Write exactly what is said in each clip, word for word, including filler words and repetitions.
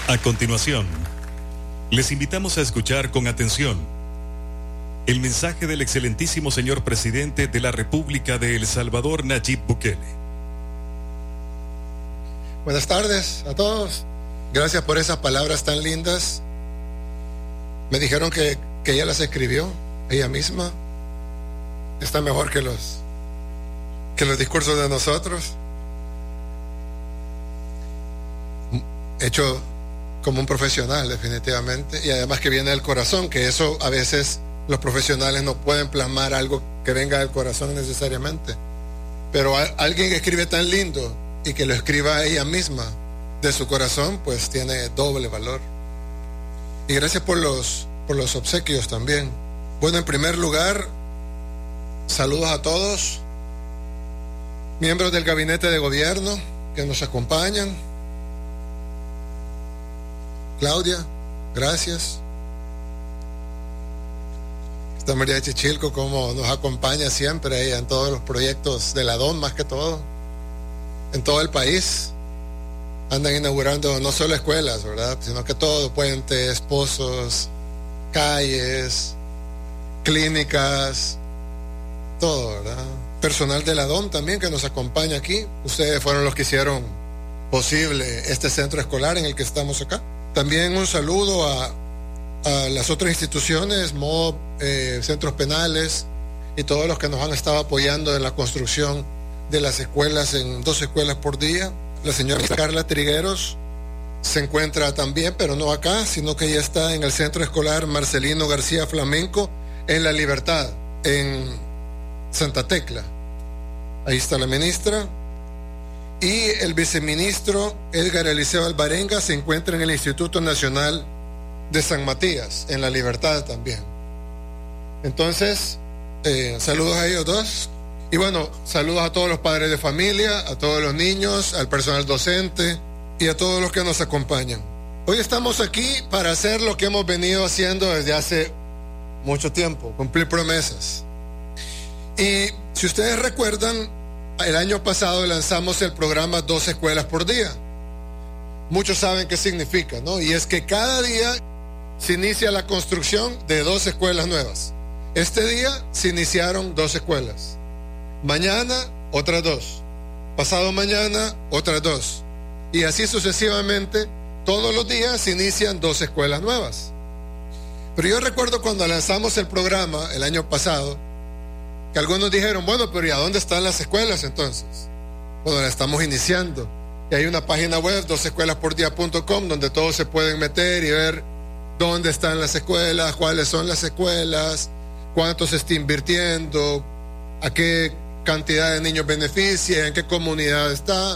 A continuación, les invitamos a escuchar con atención el mensaje del excelentísimo señor presidente de la República de El Salvador, Nayib Bukele. Buenas tardes a todos. Gracias por esas palabras tan lindas. Me dijeron que, que ella las escribió, ella misma. Está mejor que los, que los discursos de nosotros. Hecho como un profesional, definitivamente, y además que viene del corazón, que eso a veces los profesionales no pueden plasmar algo que venga del corazón necesariamente, pero a, alguien que escribe tan lindo y que lo escriba ella misma de su corazón, pues tiene doble valor. Y gracias por los, por los obsequios también. Bueno, en primer lugar, saludos a todos, miembros del gabinete de gobierno que nos acompañan. Claudia, gracias. Está María Chichilco, como nos acompaña siempre ella en todos los proyectos de la D O M, más que todo, en todo el país. Andan inaugurando no solo escuelas, ¿verdad?, sino que todo, puentes, pozos, calles, clínicas, todo, ¿verdad? Personal de la D O M también que nos acompaña aquí. Ustedes fueron los que hicieron posible este centro escolar en el que estamos acá. También un saludo a, a las otras instituciones, M O B, eh, centros penales y todos los que nos han estado apoyando en la construcción de las escuelas, en dos escuelas por día. La señora Carla Trigueros se encuentra también, pero no acá, sino que ella está en el centro escolar Marcelino García Flamenco, en La Libertad, en Santa Tecla. Ahí está la ministra. Y el viceministro Edgar Eliseo Alvarenga se encuentra en el Instituto Nacional de San Matías, en La Libertad también. Entonces, eh, saludos a ellos dos. Y bueno, saludos a todos los padres de familia, a todos los niños, al personal docente y a todos los que nos acompañan. Hoy estamos aquí para hacer lo que hemos venido haciendo desde hace mucho tiempo, cumplir promesas. Y si ustedes recuerdan, el año pasado lanzamos el programa Dos Escuelas por Día. Muchos saben qué significa, ¿no? Y es que cada día se inicia la construcción de dos escuelas nuevas. Este día se iniciaron dos escuelas. Mañana, otras dos. Pasado mañana, otras dos. Y así sucesivamente, todos los días se inician dos escuelas nuevas. Pero yo recuerdo cuando lanzamos el programa el año pasado, que algunos dijeron, bueno, pero ¿y a dónde están las escuelas entonces? Bueno, la estamos iniciando. Y hay una página web, dos escuelas por día punto com, donde todos se pueden meter y ver dónde están las escuelas, cuáles son las escuelas, cuánto se está invirtiendo, a qué cantidad de niños beneficia, en qué comunidad está,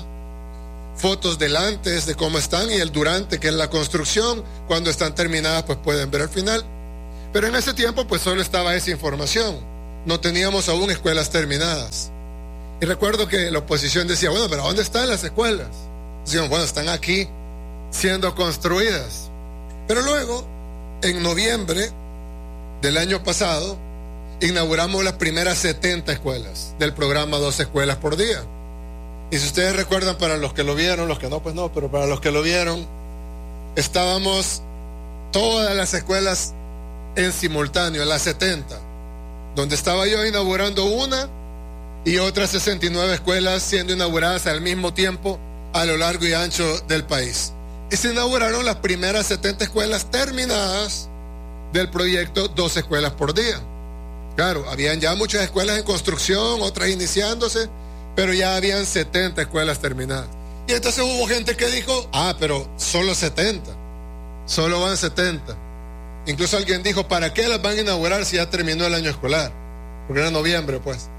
fotos del antes de cómo están y el durante, que es la construcción. Cuando están terminadas, pues pueden ver al final. Pero en ese tiempo, pues solo estaba esa información. No teníamos aún escuelas terminadas. Y recuerdo que la oposición decía, bueno, pero ¿dónde están las escuelas? Decían, bueno, están aquí siendo construidas. Pero luego, en noviembre del año pasado, inauguramos las primeras setenta escuelas del programa Dos Escuelas por Día. Y si ustedes recuerdan, para los que lo vieron, los que no, pues no, pero para los que lo vieron, estábamos todas las escuelas en simultáneo, las setenta, donde estaba yo inaugurando una y otras sesenta y nueve escuelas siendo inauguradas al mismo tiempo a lo largo y ancho del país. Y se inauguraron las primeras setenta escuelas terminadas del proyecto Dos Escuelas por Día. Claro, habían ya muchas escuelas en construcción, otras iniciándose, pero ya habían setenta escuelas terminadas. Y entonces hubo gente que dijo, ah, pero solo setenta, solo van setenta. Incluso alguien dijo, ¿para qué las van a inaugurar si ya terminó el año escolar? Porque era noviembre, pues.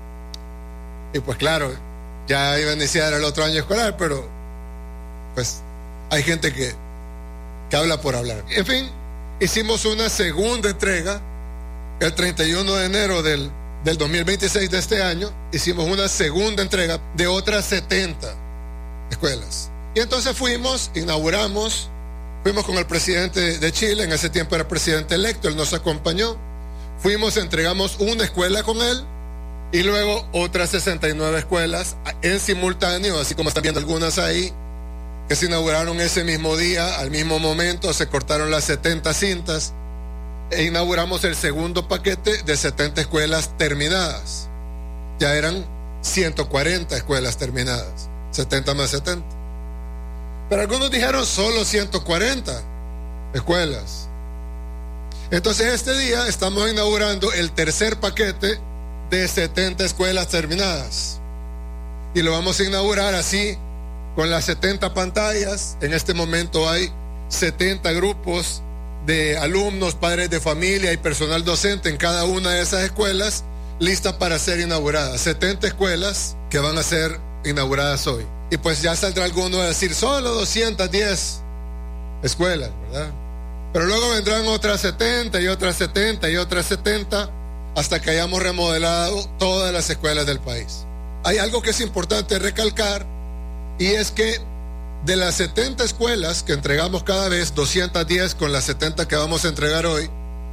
Y pues claro, ya iba a iniciar el otro año escolar, pero pues hay gente que, que habla por hablar. En fin, hicimos una segunda entrega el treinta y uno de enero del, del dos mil veintiséis de este año. Hicimos una segunda entrega de otras setenta escuelas. Y entonces fuimos, inauguramos. Fuimos con el presidente de Chile, en ese tiempo era presidente electo, él nos acompañó. Fuimos, entregamos una escuela con él y luego otras sesenta y nueve escuelas en simultáneo, así como están viendo algunas ahí, que se inauguraron ese mismo día, al mismo momento, se cortaron las setenta cintas e inauguramos el segundo paquete de setenta escuelas terminadas. Ya eran ciento cuarenta escuelas terminadas, setenta más setenta. Pero algunos dijeron solo ciento cuarenta escuelas. Entonces este día estamos inaugurando el tercer paquete de setenta escuelas terminadas. Y lo vamos a inaugurar así, con las setenta pantallas. En este momento hay setenta grupos de alumnos, padres de familia y personal docente en cada una de esas escuelas, listas para ser inauguradas. setenta escuelas que van a ser inauguradas hoy. Y pues ya saldrá alguno a decir, solo doscientas diez escuelas, ¿verdad? Pero luego vendrán otras setenta y otras setenta y otras setenta hasta que hayamos remodelado todas las escuelas del país. Hay algo que es importante recalcar, y es que de las setenta escuelas que entregamos cada vez, doscientas diez con las setenta que vamos a entregar hoy,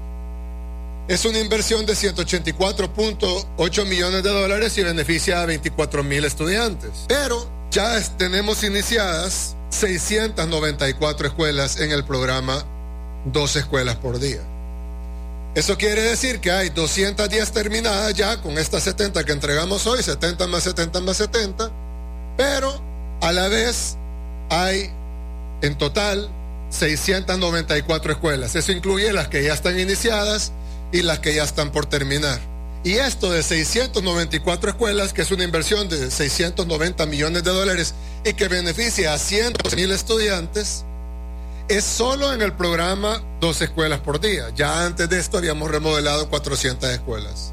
es una inversión de ciento ochenta y cuatro punto ocho millones de dólares y beneficia a veinticuatro mil estudiantes. Pero ya tenemos iniciadas seiscientas noventa y cuatro escuelas en el programa dos escuelas por día. Eso quiere decir que hay doscientas diez terminadas ya con estas setenta que entregamos hoy, setenta más setenta más setenta, pero a la vez hay en total seiscientas noventa y cuatro escuelas. Eso incluye las que ya están iniciadas y las que ya están por terminar. Y esto de seiscientas noventa y cuatro escuelas, que es una inversión de seiscientos noventa millones de dólares y que beneficia a cientos mil estudiantes, es solo en el programa dos escuelas por día. Ya antes de esto habíamos remodelado cuatrocientas escuelas.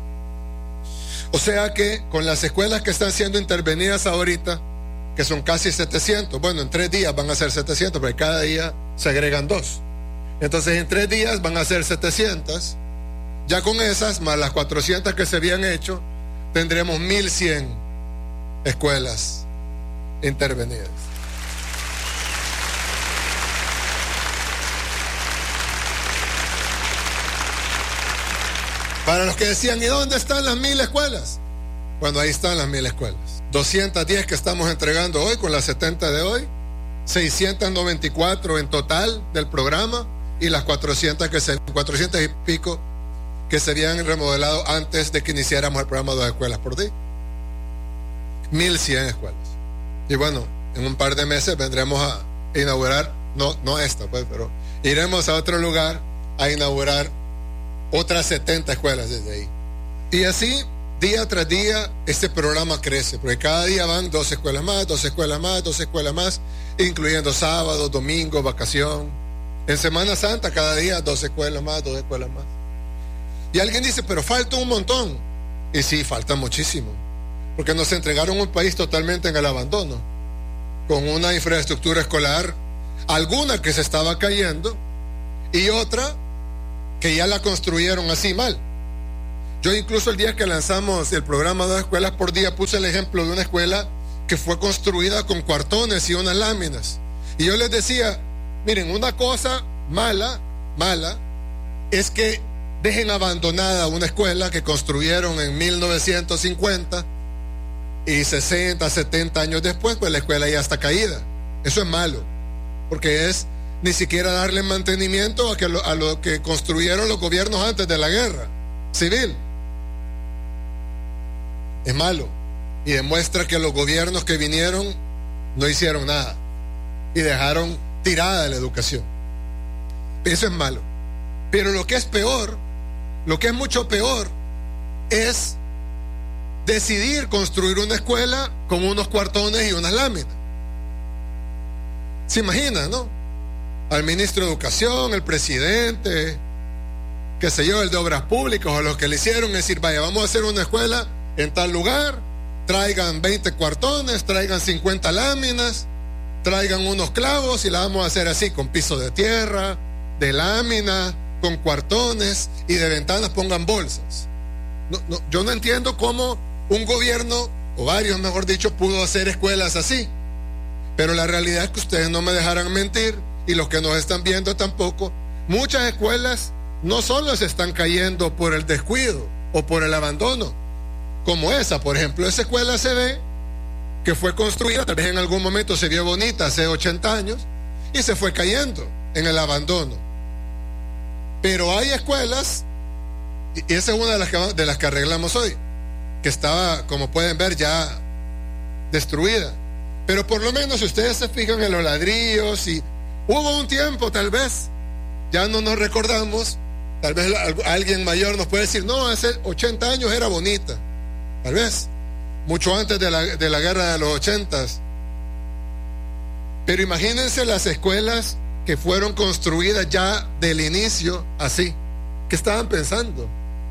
O sea que con las escuelas que están siendo intervenidas ahorita, que son casi setecientos, bueno, en tres días van a ser setecientos, porque cada día se agregan dos. Entonces en tres días van a ser setecientas. Ya con esas, más las cuatrocientas que se habían hecho, tendremos mil cien escuelas intervenidas. Para los que decían, ¿y dónde están las mil escuelas? Bueno, ahí están las mil escuelas. doscientas diez que estamos entregando hoy con las setenta de hoy, seiscientas noventa y cuatro en total del programa y las cuatrocientas, que se, cuatrocientas y pico que se habían remodelado antes de que iniciáramos el programa dos escuelas por día. mil cien escuelas. Y bueno, en un par de meses vendremos a inaugurar, no, no esta pues, pero iremos a otro lugar a inaugurar otras setenta escuelas desde ahí. Y así, día tras día, este programa crece, porque cada día van dos escuelas más, dos escuelas más, dos escuelas más, incluyendo sábados, domingos, vacación. En Semana Santa, cada día dos escuelas más, dos escuelas más. Y alguien dice, pero falta un montón. Y sí, falta muchísimo, porque nos entregaron un país totalmente en el abandono, con una infraestructura escolar, alguna que se estaba cayendo, y otra que ya la construyeron así mal. Yo incluso el día que lanzamos el programa Dos Escuelas por Día puse el ejemplo de una escuela que fue construida con cuartones y unas láminas. Y yo les decía, miren, una cosa mala, mala, es que dejen abandonada una escuela que construyeron en mil novecientos cincuenta y sesenta, setenta años después, pues la escuela ya está caída. Eso es malo, porque es ni siquiera darle mantenimiento a, que lo, a lo que construyeron los gobiernos antes de la guerra civil. Es malo y demuestra que los gobiernos que vinieron no hicieron nada y dejaron tirada la educación. Eso es malo. Pero lo que es peor, lo que es mucho peor, es decidir construir una escuela con unos cuartones y unas láminas. ¿Se imagina, no? Al ministro de Educación, el presidente, qué sé yo, el de Obras Públicas, o los que le hicieron, decir, vaya, vamos a hacer una escuela en tal lugar, traigan veinte cuartones, traigan cincuenta láminas, traigan unos clavos y la vamos a hacer así, con piso de tierra, de lámina, con cuartones, y de ventanas pongan bolsas. No, no, yo no entiendo cómo un gobierno, o varios mejor dicho, pudo hacer escuelas así. Pero la realidad es que ustedes no me dejarán mentir, y los que nos están viendo tampoco. Muchas escuelas no solo se están cayendo por el descuido o por el abandono, como esa, por ejemplo. Esa escuela se ve que fue construida, tal vez en algún momento se vio bonita hace ochenta años y se fue cayendo en el abandono. Pero hay escuelas, y esa es una de las que, de las que arreglamos hoy, que estaba, como pueden ver, ya destruida. Pero por lo menos si ustedes se fijan en los ladrillos, y hubo un tiempo, tal vez, ya no nos recordamos, tal vez alguien mayor nos puede decir, no, hace ochenta años era bonita, tal vez, mucho antes de la, de la guerra de los ochentas. Pero imagínense las escuelas que fueron construidas ya del inicio así. ¿Qué estaban pensando?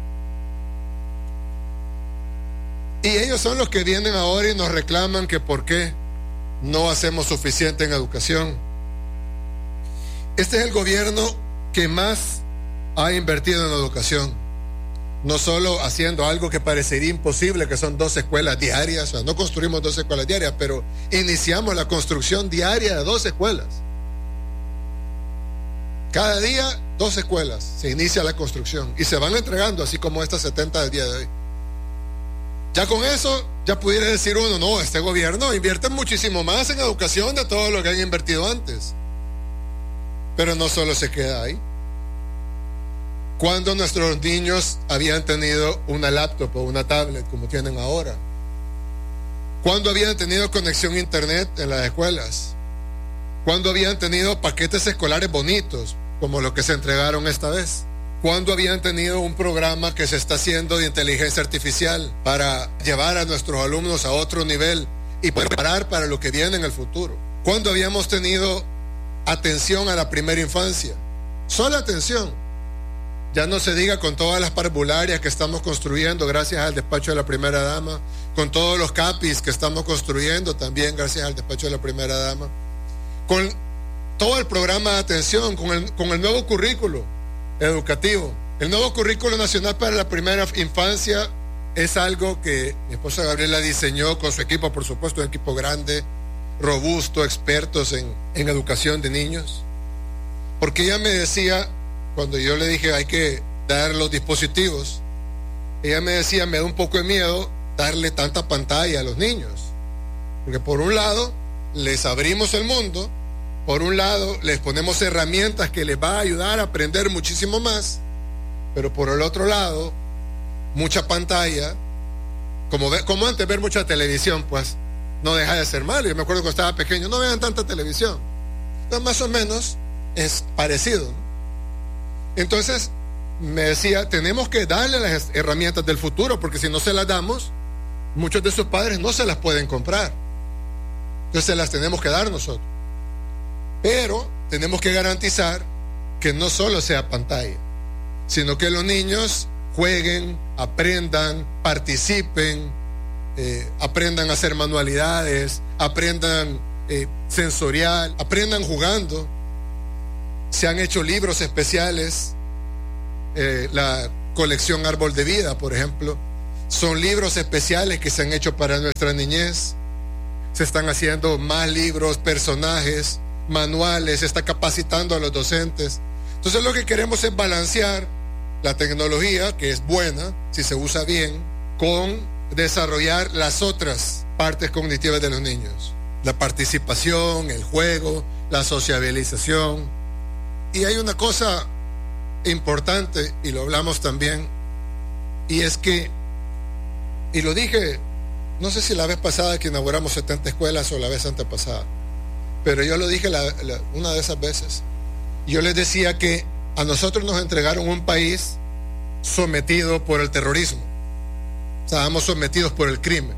Y ellos son los que vienen ahora y nos reclaman que por qué no hacemos suficiente en educación. Este es el gobierno que más ha invertido en educación. No solo haciendo algo que parecería imposible, que son dos escuelas diarias. O sea, no construimos dos escuelas diarias, pero iniciamos la construcción diaria de dos escuelas. Cada día, dos escuelas. Se inicia la construcción y se van entregando, así como estas setenta del día de hoy. Ya con eso, ya pudiera decir uno, no, este gobierno invierte muchísimo más en educación de todo lo que han invertido antes. Pero no solo se queda ahí. Cuando nuestros niños habían tenido una laptop o una tablet como tienen ahora? Cuando habían tenido conexión a internet en las escuelas? Cuando habían tenido paquetes escolares bonitos como los que se entregaron esta vez? Cuando habían tenido un programa que se está haciendo de inteligencia artificial para llevar a nuestros alumnos a otro nivel y preparar para lo que viene en el futuro? Cuando habíamos tenido atención a la primera infancia? Solo atención. Ya no se diga con todas las parvularias que estamos construyendo gracias al despacho de la primera dama, con todos los capis que estamos construyendo también gracias al despacho de la primera dama, con todo el programa de atención, con el, con el nuevo currículo educativo. El nuevo currículo nacional para la primera infancia es algo que mi esposa Gabriela diseñó con su equipo, por supuesto, un equipo grande, robusto, expertos en, en educación de niños. Porque ella me decía, cuando yo le dije hay que dar los dispositivos, ella me decía, me da un poco de miedo darle tanta pantalla a los niños. Porque por un lado, les abrimos el mundo, por un lado, les ponemos herramientas que les va a ayudar a aprender muchísimo más, pero por el otro lado, mucha pantalla, como, ve, como antes ver mucha televisión, pues no deja de ser malo. Yo me acuerdo cuando estaba pequeño, no vean tanta televisión. Entonces, más o menos es parecido, ¿no? Entonces, me decía, tenemos que darle las herramientas del futuro, porque si no se las damos, muchos de sus padres no se las pueden comprar. Entonces, se las tenemos que dar nosotros. Pero tenemos que garantizar que no solo sea pantalla, sino que los niños jueguen, aprendan, participen, eh, aprendan a hacer manualidades, aprendan eh, sensorial, aprendan jugando. Se han hecho libros especiales, eh, la colección Árbol de Vida, por ejemplo, son libros especiales que se han hecho para nuestra niñez. Se están haciendo más libros, personajes, manuales, se está capacitando a los docentes. Entonces lo que queremos es balancear la tecnología, que es buena si se usa bien, con desarrollar las otras partes cognitivas de los niños: la participación, el juego, la sociabilización. Y hay una cosa importante, y lo hablamos también, y es que, y lo dije, no sé si la vez pasada que inauguramos setenta escuelas o la vez antepasada, pero yo lo dije la, la, una de esas veces. Yo les decía que a nosotros nos entregaron un país sometido por el terrorismo. Estábamos sometidos por el crimen.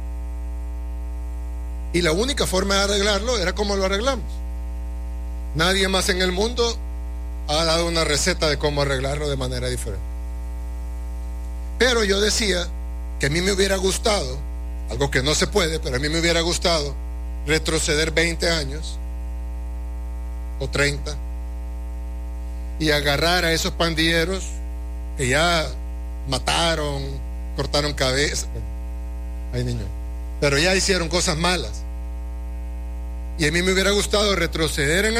Y la única forma de arreglarlo era como lo arreglamos. Nadie más en el mundo ha dado una receta de cómo arreglarlo de manera diferente. Pero yo decía que a mí me hubiera gustado, algo que no se puede, pero a mí me hubiera gustado retroceder veinte años o treinta y agarrar a esos pandilleros que ya mataron, cortaron cabezas, ay niño, pero ya hicieron cosas malas. Y a mí me hubiera gustado retroceder en